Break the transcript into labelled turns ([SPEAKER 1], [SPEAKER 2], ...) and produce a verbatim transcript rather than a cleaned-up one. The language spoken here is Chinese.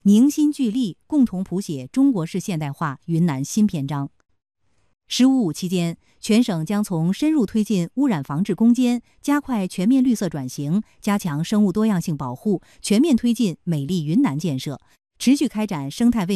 [SPEAKER 1] 凝心聚力，共同谱写中国式现代化云南新篇章。十五五期间，全省将从深入推进污染防治攻坚，加快全面绿色转型，加强生物多样性保护，全面推进美丽云南建设，持续开展生态卫